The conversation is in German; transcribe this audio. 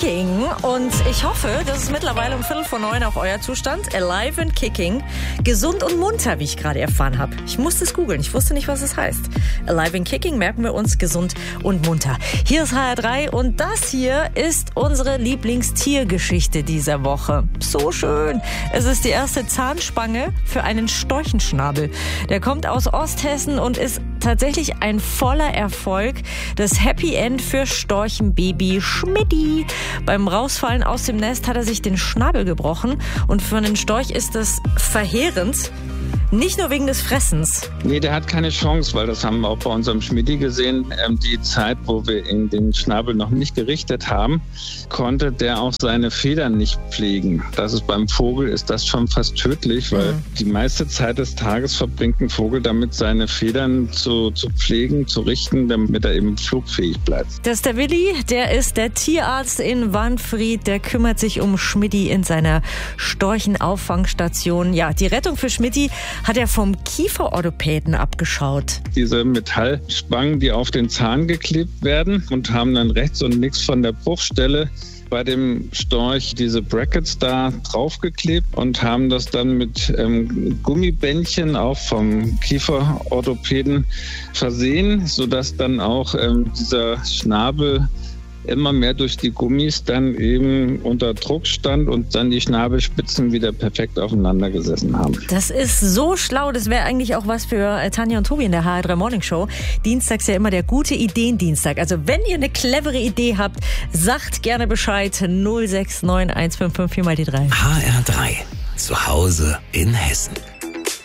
Kicking. Und ich hoffe, das ist mittlerweile um 8:45 auch euer Zustand. Alive and Kicking. Gesund und munter, wie ich gerade erfahren habe. Ich musste es googeln. Ich wusste nicht, was es heißt. Alive and Kicking merken wir uns, gesund und munter. Hier ist HR3 und das hier ist unsere Lieblingstiergeschichte dieser Woche. So schön. Es ist die erste Zahnspange für einen Storchenschnabel. Der kommt aus Osthessen und ist tatsächlich ein voller Erfolg. Das Happy End für Storchenbaby Schmidti. Beim Rausfallen aus dem Nest hat er sich den Schnabel gebrochen und für einen Storch ist das verheerend. Nicht nur wegen des Fressens. Nee, der hat keine Chance, weil das haben wir auch bei unserem Schmidti gesehen. Die Zeit, wo wir ihn den Schnabel noch nicht gerichtet haben, konnte der auch seine Federn nicht pflegen. Das ist beim Vogel ist das schon fast tödlich, weil die meiste Zeit des Tages verbringt ein Vogel damit, seine Federn zu pflegen, zu richten, damit er eben flugfähig bleibt. Das ist der Willi, der ist der Tierarzt in Wanfried, der kümmert sich um Schmidti in seiner Storchenauffangstation. Ja, die Rettung für Schmidti hat er vom Kieferorthopäden abgeschaut. Diese Metallspangen, die auf den Zahn geklebt werden und haben dann rechts und links von der Bruchstelle bei dem Storch diese Brackets da draufgeklebt und haben das dann mit Gummibändchen auch vom Kieferorthopäden versehen, sodass dann auch dieser Schnabel immer mehr durch die Gummis dann eben unter Druck stand und dann die Schnabelspitzen wieder perfekt aufeinander gesessen haben. Das ist so schlau. Das wäre eigentlich auch was für Tanja und Tobi in der HR3 Morning Show. Dienstags ja immer der gute Ideen-Dienstag. Also wenn ihr eine clevere Idee habt, sagt gerne Bescheid. 069 155 4 mal die 3. HR3. Zu Hause in Hessen.